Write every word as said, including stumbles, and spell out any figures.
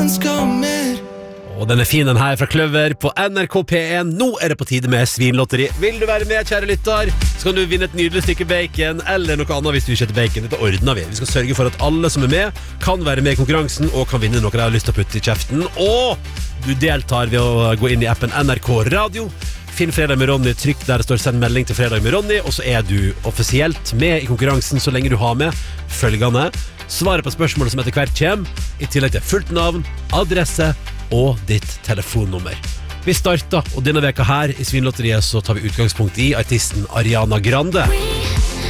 ønsker mer. Og den er fin den her fra Kløver på N R K P én. Nå er det på tide med svinlotteri. Vil du være med, kjære lytter, så kan du vinne et nydelig stykke bacon eller noe annet hvis du ikke heter bacon. Dette ordner vi. Vi skal sørge for at alle som er med kan være med i konkurransen og kan vinne noe de har lyst til å putte i kjeften. Og du deltar ved å gå inn i appen N R K Radio. Finn Fredag med Ronny, trykk der det står send melding til Fredag med Ronny, og så er du offisielt med i konkurransen så lenge du har med følgende: svaret på spørsmålet som etter hvert kommer, i tillegg til fullt navn, adresse og ditt telefonnummer. Vi starter, og denne veka her i Svinlotteriet så tar vi utgangspunkt i artisten Ariana Grande.